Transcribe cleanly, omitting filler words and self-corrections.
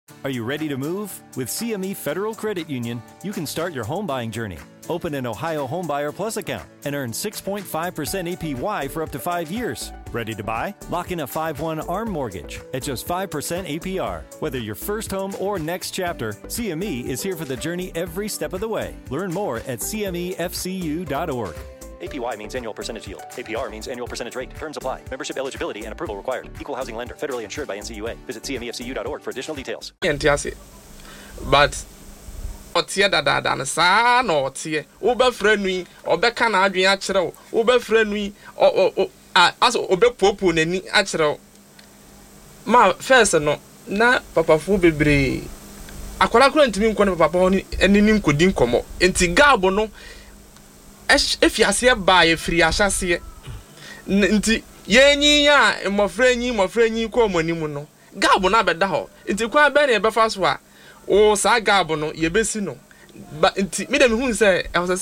Are you ready to move? With CME Federal Credit Union, you can start your home buying journey. Open an Ohio Homebuyer Plus account and earn 6.5% APY for up to 5 years. Ready to buy? Lock in a 5/1 ARM mortgage at just 5% APR. Whether your first home or next chapter, CME is here for the journey every step of the way. Learn more at cmefcu.org. APY means annual percentage yield. APR means annual percentage rate. Terms apply. Membership eligibility and approval required. Equal housing lender. Federally insured by NCUA. Visit cmefcu.org for additional details. But otie dada na saa na otie obefra nui obeka na adwen a kire wo obefra nui aso obepopo nani a kire wo ma first no na papafo bebre akwara kura ntimi nko na papa ho ni nkodi nkomo enti gabo no efiase ba ye firi ahyase nti yenyi ya mofra nyi ko omanimu no gabo na beda ho enti kwa be na ebefa so a o sa gabo no yebesi no ba nti me dem hu say e was